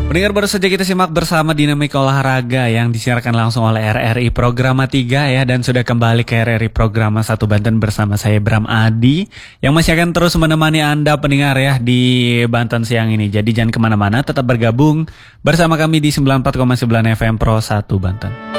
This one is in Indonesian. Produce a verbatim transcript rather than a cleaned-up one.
Pendengar, baru saja kita simak bersama Dinamika Olahraga yang disiarkan langsung oleh R R I Programa tiga ya. Dan sudah kembali ke R R I Programa satu Banten bersama saya Bram Adi yang masih akan terus menemani Anda pendengar ya di Banten siang ini. Jadi jangan kemana-mana, tetap bergabung bersama kami di sembilan puluh empat koma sembilan F M Pro satu Banten.